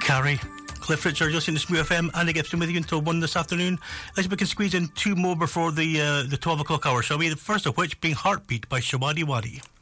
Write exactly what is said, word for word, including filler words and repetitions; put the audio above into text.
Carrie, Cliff Richard, just in the Smooth F M. Andy Gibson with you until one this afternoon. Let's see if we can squeeze in two more before the uh, the twelve o'clock hour, shall we? The first of which being Heartbeat by Shawadi Wadi.